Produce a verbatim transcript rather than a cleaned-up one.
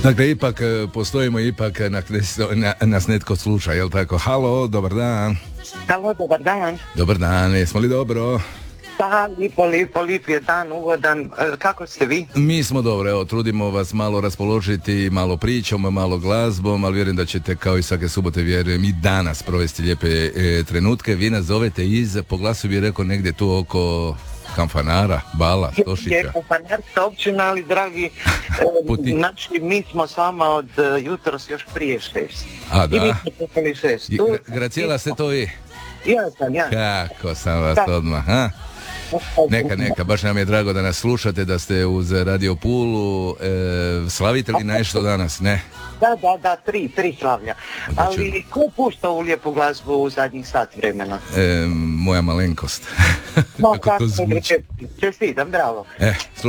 Dakle, ipak postojimo, ipak na, nas netko sluša, jel tako? Halo, dobar dan. Halo, dobar dan. Dobar dan, jesmo li dobro? Da, lipo, lipo, lip je dan, ugodan. Kako ste vi? Mi smo dobro, evo, trudimo vas malo raspoložiti, malo pričom, malo glazbom, ali vjerujem da ćete kao i svake subote, vjerujem i danas provesti lijepe e, trenutke. Vi nas zovete iz, po glasu bih rekao, negdje tu oko Kanfanara, Bala, Stošića. Je Kanfanarska općina, ali dragi, e, znači mi smo s vama od uh, jutros još prije šest. A, da. I mi smo popali šest. I, gra, Gracijela ste to vi? Ja sam, ja. Kako sam vas da. odmah, ha? Neka, neka, baš nam je drago da nas slušate, da ste uz Radio Pulu. E, slavite li nešto danas, ne? Da, da, da, tri, tri slavlja. Ali ko pušta u lijepu glazbu u zadnjih sat vremena? E, moja malenkost. No, kako to zvuči? Čestitam, bravo. E,